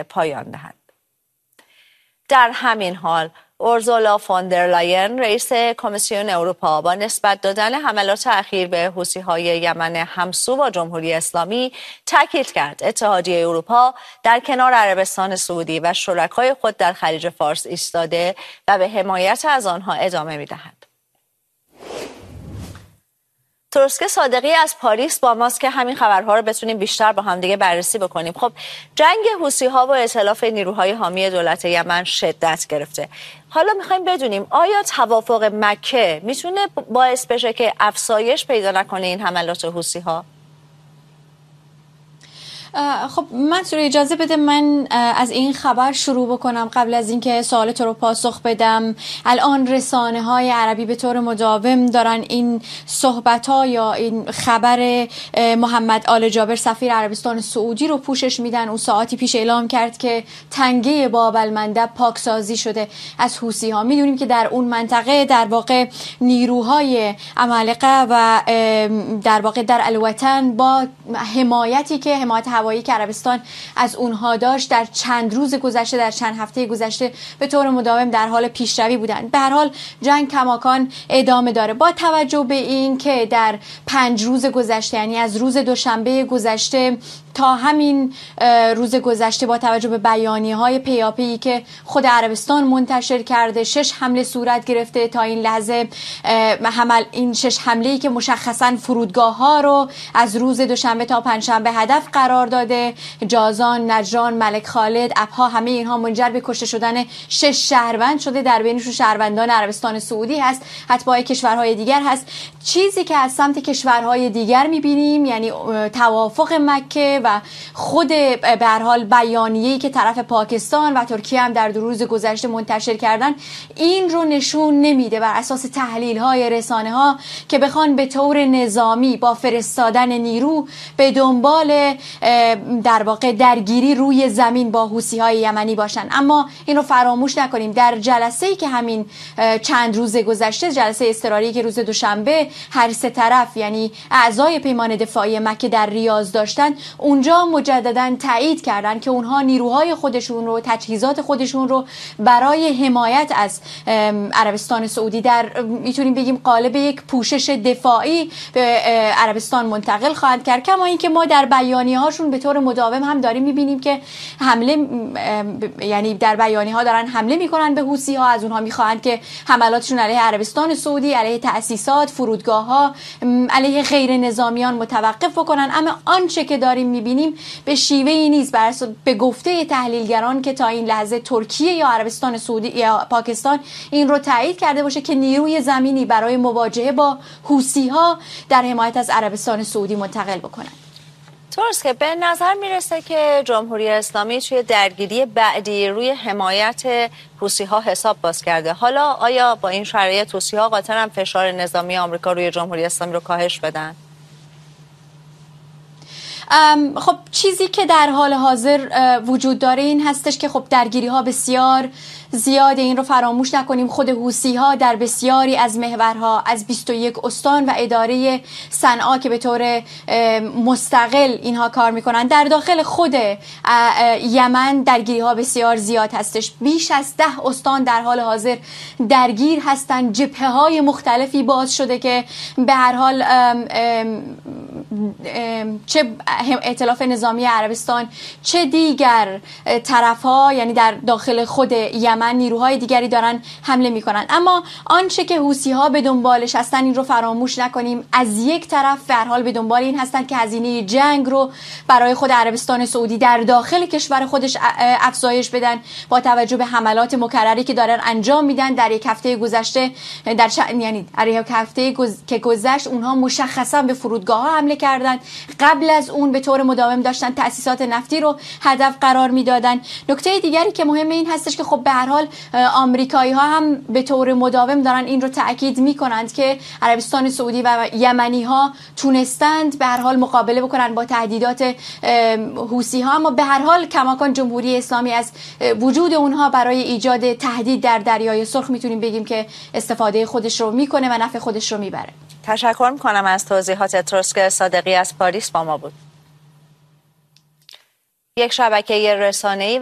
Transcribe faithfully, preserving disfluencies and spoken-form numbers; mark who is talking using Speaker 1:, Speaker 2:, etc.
Speaker 1: روسیه پایان دهند. در همین حال اورسولا فون در لاین رئیس کمیسیون اروپا با نسبت دادن حملات اخیر به حوثی‌های یمن همسو با جمهوری اسلامی تاکید کرد اتحادیه اروپا در کنار عربستان سعودی و شرکای خود در خلیج فارس ایستاده و به حمایت از آنها ادامه می‌دهد. تروسک صادقی از پاریس با ماست که همین خبرها رو بتونیم بیشتر با هم دیگه بررسی بکنیم. خب جنگ حوثی‌ها و ائتلاف نیروهای حامی دولت یمن شدت گرفته. حالا میخوایم بدونیم آیا توافق مکه میتونه باعث بشه که افزایش پیدا نکنه این حملات حوثی‌ها؟
Speaker 2: خب منصور اجازه بده من از این خبر شروع بکنم قبل از اینکه سوال تو رو پاسخ بدم. الان رسانه های عربی به طور مداوم دارن این صحبت ها یا این خبر محمد آل جابر سفیر عربستان سعودی رو پوشش میدن. اون ساعتی پیش اعلام کرد که تنگه باب المندب پاکسازی شده از حوثی ها. میدونیم که در اون منطقه در واقع نیروهای عمالقه و در واقع در الوطن با حمایتی که حمایت هوایی که عربستان از اونها داشت در چند روز گذشته در چند هفته گذشته به طور مداوم در حال پیشروی بودند. به هر حال جنگ کماکان ادامه داره با توجه به این که در پنج روز گذشته یعنی از روز دوشنبه گذشته تا همین روز گذشته با توجه به بیانیه‌های پیاپی که خود عربستان منتشر کرده شش حمله صورت گرفته تا این لحظه. حمل این شش حمله‌ای که مشخصاً فرودگاه‌ها رو از روز دوشنبه تا پنجشنبه هدف قرار داده، جازان، نجران، ملک خالد، ابها، همه اینها منجر به کشته شدن شش شهروند شده. در بینشون شهروندان عربستان سعودی هست، اتباع کشورهای دیگر هست. چیزی که از سمت کشورهای دیگر می‌بینیم یعنی توافق مکه و خود به هر حال بیانیه‌ای که طرف پاکستان و ترکیه هم در دو روز گذشته منتشر کردن این رو نشون نمیده بر اساس تحلیل‌های رسانه‌ها که بخوان به طور نظامی با فرستادن نیرو به دنبال در واقع درگیری روی زمین با حوثی‌های یمنی باشن. اما این رو فراموش نکنیم در جلسه‌ای که همین چند روز گذشته، جلسه اضطراری که روز دوشنبه هر سه طرف یعنی اعضای پیمان دفاعی مکه در ریاض داشتن، اونجا مجددا تایید کردن که اونها نیروهای خودشون رو تجهیزات خودشون رو برای حمایت از عربستان سعودی در میتونیم بگیم قالب یک پوشش دفاعی به عربستان منتقل خواهند کرد. کما اینکه ما در بیانیه هاشون به طور مداوم هم داریم میبینیم که حمله یعنی در بیانیه ها دارن حمله میکنن به حوثی ها، از اونها میخواهند که حملاتشون علیه عربستان سعودی، علیه تأسیسات، فرودگاه ها، علیه غیر نظامیان متوقف بکنن. اما آنچه که داریم میبینیم به شیوهی نیست بر اساس به گفته تحلیلگران که تا این لحظه ترکیه یا عربستان سعودی یا پاکستان این رو تایید کرده باشه که نیروی زمینی برای مواجهه با حوثی ها در حمایت از عربستان سعودی منتقل بکنن.
Speaker 1: درست که به نظر میرسه که جمهوری اسلامی توی درگیری بعدی روی حمایت حوثی‌ها حساب باز کرده. حالا آیا با این شرایط حوثی‌ها قاطراً فشار نظامی آمریکا روی جمهوری اسلامی رو کاهش بدن؟
Speaker 2: خب چیزی که در حال حاضر وجود داره این هستش که خب درگیری ها بسیار زیاده. این رو فراموش نکنیم خود حوثی ها در بسیاری از محورها از بیست و یک استان و اداره صنعا که به طور مستقل اینها کار میکنن در داخل خود یمن درگیری ها بسیار زیاد هستش. بیش از ده استان در حال حاضر درگیر هستن. جبهه های مختلفی باز شده که به هر حال ام ام ام چه ائتلاف نظامی عربستان چه دیگر طرف ها یعنی در داخل خود یمن نیروهای دیگری دارن حمله میکنن. اما آنچه که حوثی ها به دنبالش هستن این رو فراموش نکنیم، از یک طرف به هر حال به دنبال این هستن که هزینه جنگ رو برای خود عربستان سعودی در داخل کشور خودش افزایش بدن با توجه به حملات مکرری که دارن انجام میدن. در یک هفته گذشته در ش... یعنی در یک هفته گز... که گذشت اونها مشخصا به فرودگاه ها حمله کردن. قبل از اون به طور مداوم داشتن تأسیسات نفتی رو هدف قرار میدادن. نکته دیگری که مهمه این هستش که خب به هر حال آمریکایی ها هم به طور مداوم دارن این رو تأکید میکنند که عربستان سعودی و یمنی ها تونستند به هر حال مقابله بکنن با تهدیدات حوثی ها. اما به هر حال کماکان جمهوری اسلامی از وجود اونها برای ایجاد تهدید در دریای سرخ میتونیم بگیم که استفاده خودش رو میکنه و نفع خودش رو میبره.
Speaker 1: تشکر میکنم از توضیحات. تروسک صادقی از پاریس با ما بود. یک شبکه رسانه‌ای